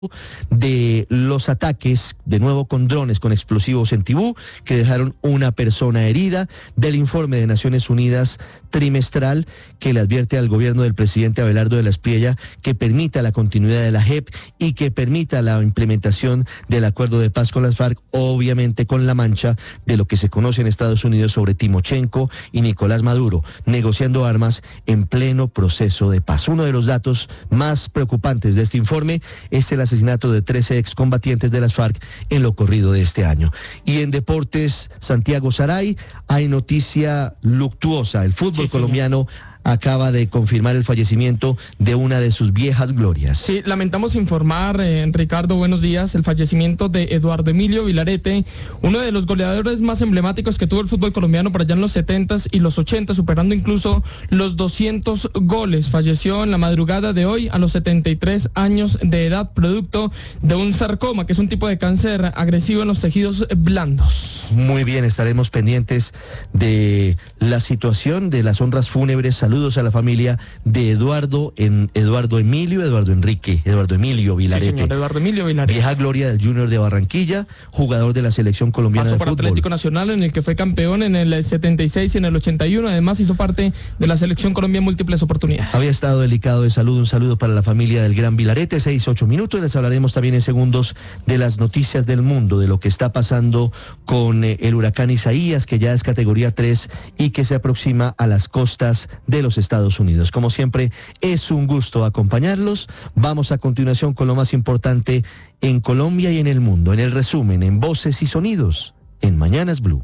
de los ataques, de nuevo con drones con explosivos en Tibú, que dejaron una persona herida, del informe de Naciones Unidas trimestral que le advierte al gobierno del presidente Abelardo de la Espriella que permita la continuidad de la JEP y que permita la implementación del acuerdo de paz con las FARC, obviamente con la mancha de lo que se conoce en Estados Unidos sobre Timochenko y Nicolás Maduro, negociando armas en pleno proceso de paz. Uno de los datos más preocupantes de este informe es el asesinato de 13 excombatientes de las FARC en lo corrido de este año. Y en deportes, Santiago Saray, hay noticia luctuosa. El fútbol colombiano acaba de confirmar el fallecimiento de una de sus viejas glorias. Sí, lamentamos informar, Ricardo, buenos días, el fallecimiento de Eduardo Emilio Vilarete, uno de los goleadores más emblemáticos que tuvo el fútbol colombiano por allá en los 70s y los 80s, superando incluso los 200 goles. Falleció en la madrugada de hoy a los 73 años de edad, producto de un sarcoma, que es un tipo de cáncer agresivo en los tejidos blandos. Muy bien, estaremos pendientes de la situación de las honras fúnebres. Saludos a la familia de Eduardo Emilio Vilarete. Sí, señor, Eduardo Emilio Vilarete. Vieja gloria del Junior de Barranquilla, jugador de la selección colombiana de fútbol. Pasó por Atlético Nacional, en el que fue campeón en el 76 y en el 81. Además hizo parte de la selección Colombia en múltiples oportunidades. Había estado delicado de salud. Un saludo para la familia del gran Vilarete. 6-8 minutos. Les hablaremos también en segundos de las noticias del mundo, de lo que está pasando con el huracán Isaías, que ya es categoría 3 y que se aproxima a las costas de los Estados Unidos. Como siempre, es un gusto acompañarlos. Vamos a continuación con lo más importante en Colombia y en el mundo, en el resumen, en Voces y Sonidos, en Mañanas Blue.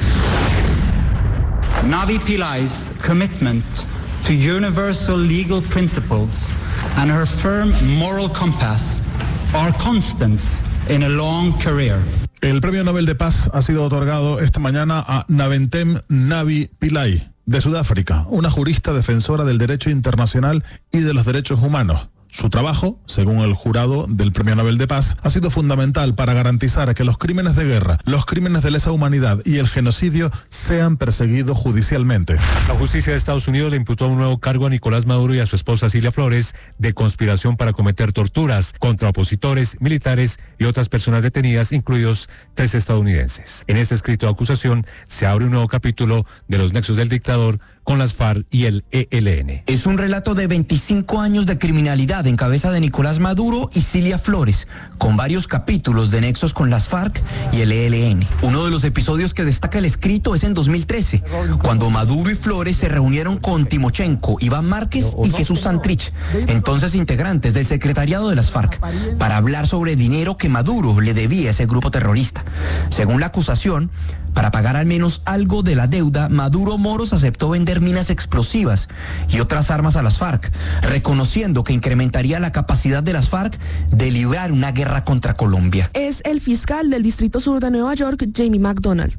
Navi Pillai's commitment to universal legal principles and her firm moral compass are constants in a long career. El Premio Nobel de Paz ha sido otorgado esta mañana a Naventem Navi Pillay, de Sudáfrica, una jurista defensora del derecho internacional y de los derechos humanos. Su trabajo, según el jurado del Premio Nobel de Paz, ha sido fundamental para garantizar que los crímenes de guerra, los crímenes de lesa humanidad y el genocidio sean perseguidos judicialmente. La justicia de Estados Unidos le imputó un nuevo cargo a Nicolás Maduro y a su esposa Cilia Flores de conspiración para cometer torturas contra opositores, militares y otras personas detenidas, incluidos 3 estadounidenses. En este escrito de acusación se abre un nuevo capítulo de los nexos del dictador con las FARC y el ELN. Es un relato de 25 años de criminalidad en cabeza de Nicolás Maduro y Cilia Flores, con varios capítulos de nexos con las FARC y el ELN. Uno de los episodios que destaca el escrito es en 2013, cuando Maduro y Flores se reunieron con Timochenko, Iván Márquez y Jesús Santrich, entonces integrantes del secretariado de las FARC, para hablar sobre dinero que Maduro le debía a ese grupo terrorista. Según la acusación, para pagar al menos algo de la deuda, Maduro Moros aceptó vender minas explosivas y otras armas a las FARC, reconociendo que incrementaría la capacidad de las FARC de librar una guerra contra Colombia. Es el fiscal del Distrito Sur de Nueva York, Jamie McDonald.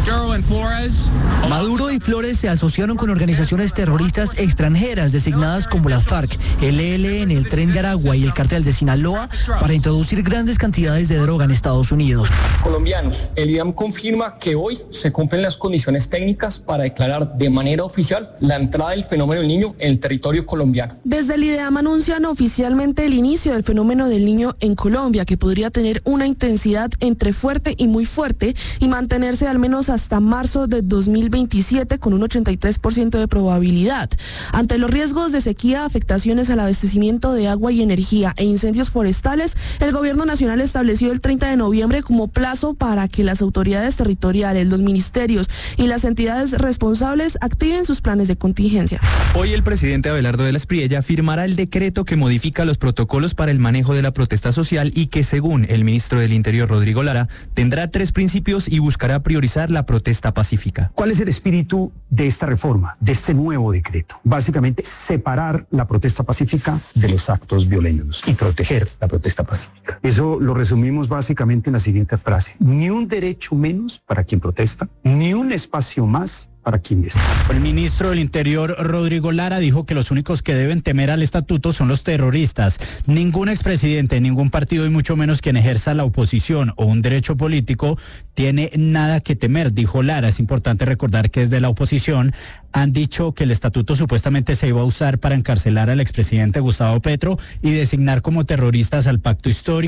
Maduro y Flores se asociaron con organizaciones terroristas extranjeras designadas como las FARC, el ELN, el Tren de Aragua y el Cartel de Sinaloa para introducir grandes cantidades de droga en Estados Unidos. Colombianos, el IDAM confirma que hoy se cumplen las condiciones técnicas para declarar de manera oficial la entrada del fenómeno del Niño en el territorio colombiano. Desde el IDEAM anuncian oficialmente el inicio del fenómeno del Niño en Colombia, que podría tener una intensidad entre fuerte y muy fuerte y mantenerse al menos hasta marzo de 2027 con un 83% de probabilidad. Ante los riesgos de sequía, afectaciones al abastecimiento de agua y energía e incendios forestales, el gobierno nacional estableció el 30 de noviembre como plazo para que las autoridades territoriales, los ministerios y las entidades responsables activen sus planes de contingencia. Hoy el presidente Abelardo de la Espriella firmará el decreto que modifica los protocolos para el manejo de la protesta social y que, según el ministro del Interior, Rodrigo Lara, tendrá 3 principios y buscará priorizar la protesta pacífica. ¿Cuál es el espíritu de esta reforma, de este nuevo decreto? Básicamente, separar la protesta pacífica de los actos violentos y proteger la protesta pacífica. Eso lo resumimos básicamente en la siguiente frase: ni un derecho menos para quien protesta, ni un espacio más para quien está. El ministro del Interior, Rodrigo Lara, dijo que los únicos que deben temer al estatuto son los terroristas. Ningún expresidente, ningún partido y mucho menos quien ejerza la oposición o un derecho político tiene nada que temer, dijo Lara. Es importante recordar que desde la oposición han dicho que el estatuto supuestamente se iba a usar para encarcelar al expresidente Gustavo Petro y designar como terroristas al pacto histórico